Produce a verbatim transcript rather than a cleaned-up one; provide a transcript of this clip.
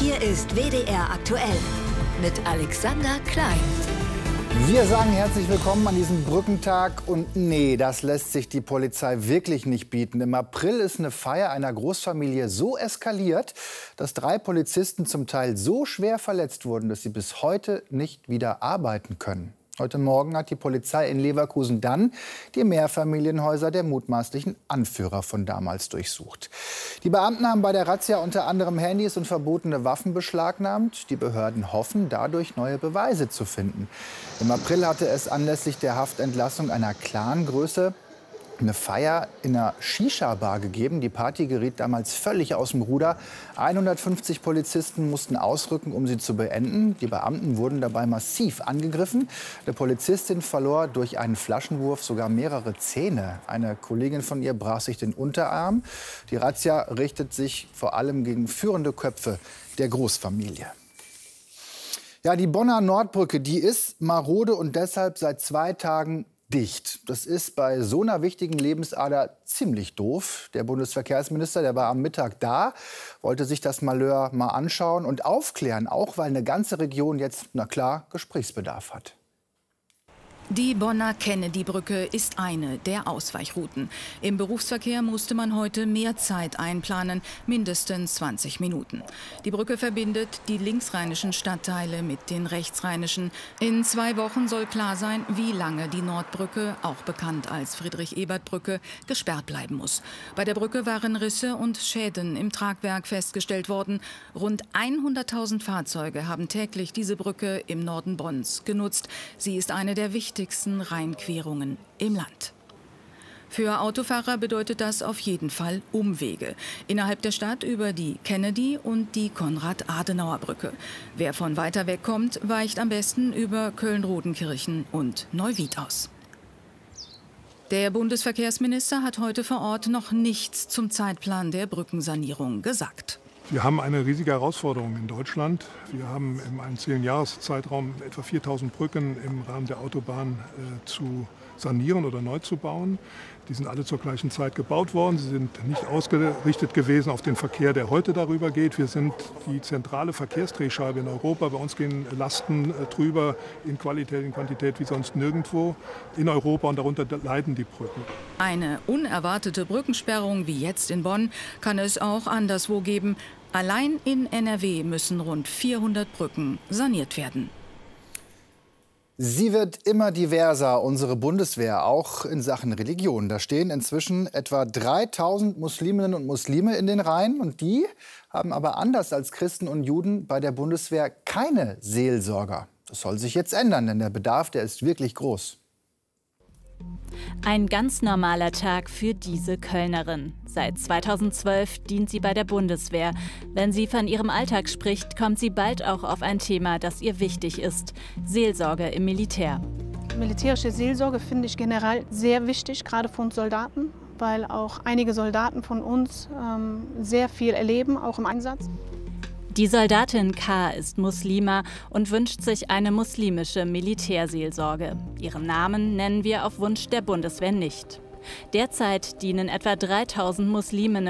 Hier ist W D R aktuell mit Alexander Klein. Wir sagen herzlich willkommen an diesem Brückentag. Und nee, das lässt sich die Polizei wirklich nicht bieten. Im April ist eine Feier einer Großfamilie so eskaliert, dass drei Polizisten zum Teil so schwer verletzt wurden, dass sie bis heute nicht wieder arbeiten können. Heute Morgen hat die Polizei in Leverkusen dann die Mehrfamilienhäuser der mutmaßlichen Anführer von damals durchsucht. Die Beamten haben bei der Razzia unter anderem Handys und verbotene Waffen beschlagnahmt. Die Behörden hoffen, dadurch neue Beweise zu finden. Im April hatte es anlässlich der Haftentlassung einer Clangröße eine Feier in einer Shisha-Bar gegeben. Die Party geriet damals völlig aus dem Ruder. hundertfünfzig Polizisten mussten ausrücken, um sie zu beenden. Die Beamten wurden dabei massiv angegriffen. Eine Polizistin verlor durch einen Flaschenwurf sogar mehrere Zähne. Eine Kollegin von ihr brach sich den Unterarm. Die Razzia richtet sich vor allem gegen führende Köpfe der Großfamilie. Ja, die Bonner Nordbrücke, die ist marode und deshalb seit zwei Tagen dicht. Das ist bei so einer wichtigen Lebensader ziemlich doof. Der Bundesverkehrsminister, der war am Mittag da, wollte sich das Malheur mal anschauen und aufklären, auch weil eine ganze Region jetzt, na klar, Gesprächsbedarf hat. Die Bonner Kennedy-Brücke ist eine der Ausweichrouten. Im Berufsverkehr musste man heute mehr Zeit einplanen, mindestens zwanzig Minuten. Die Brücke verbindet die linksrheinischen Stadtteile mit den rechtsrheinischen. In zwei Wochen soll klar sein, wie lange die Nordbrücke, auch bekannt als Friedrich-Ebert-Brücke, gesperrt bleiben muss. Bei der Brücke waren Risse und Schäden im Tragwerk festgestellt worden. Rund hunderttausend Fahrzeuge haben täglich diese Brücke im Norden Bonns genutzt. Sie ist eine der wichtigsten Rheinquerungen im Land. Für Autofahrer bedeutet das auf jeden Fall Umwege. Innerhalb der Stadt über die Kennedy- und die Konrad-Adenauer-Brücke. Wer von weiter weg kommt, weicht am besten über Köln-Rodenkirchen und Neuwied aus. Der Bundesverkehrsminister hat heute vor Ort noch nichts zum Zeitplan der Brückensanierung gesagt. Wir haben eine riesige Herausforderung in Deutschland. Wir haben in einem zehn-Jahres-Zeitraum etwa viertausend Brücken im Rahmen der Autobahn äh, zu sanieren oder neu zu bauen. Die sind alle zur gleichen Zeit gebaut worden. Sie sind nicht ausgerichtet gewesen auf den Verkehr, der heute darüber geht. Wir sind die zentrale Verkehrsdrehscheibe in Europa. Bei uns gehen Lasten äh, drüber in Qualität, in Quantität wie sonst nirgendwo in Europa. Und darunter leiden die Brücken. Eine unerwartete Brückensperrung wie jetzt in Bonn kann es auch anderswo geben. Allein in N R W müssen rund vierhundert Brücken saniert werden. Sie wird immer diverser, unsere Bundeswehr, auch in Sachen Religion. Da stehen inzwischen etwa dreitausend Musliminnen und Muslime in den Reihen. Und die haben aber anders als Christen und Juden bei der Bundeswehr keine Seelsorger. Das soll sich jetzt ändern, denn der Bedarf, der ist wirklich groß. Ein ganz normaler Tag für diese Kölnerin. Seit zweitausendzwölf dient sie bei der Bundeswehr. Wenn sie von ihrem Alltag spricht, kommt sie bald auch auf ein Thema, das ihr wichtig ist: Seelsorge im Militär. Militärische Seelsorge finde ich generell sehr wichtig, gerade für uns Soldaten, weil auch einige Soldaten von uns ähm, sehr viel erleben, auch im Einsatz. Die Soldatin K. ist Muslima und wünscht sich eine muslimische Militärseelsorge. Ihren Namen nennen wir auf Wunsch der Bundeswehr nicht. Derzeit dienen etwa dreitausend Musliminnen